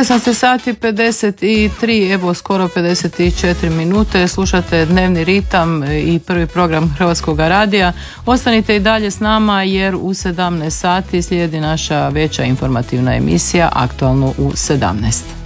16 sati 53, evo skoro 54 minute, slušate Dnevni ritam i prvi program Hrvatskog radija. Ostanite i dalje s nama jer u 17 sati slijedi naša veća informativna emisija Aktualno u 17.